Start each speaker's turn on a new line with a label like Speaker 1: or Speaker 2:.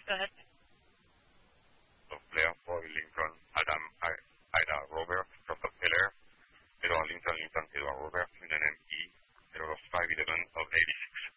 Speaker 1: Go ahead.
Speaker 2: Blair for Lincoln, Adam, Ida, Robert, Joseph Keller, Edward Lincoln, Edward Robert, Union ME, 0511 of 86.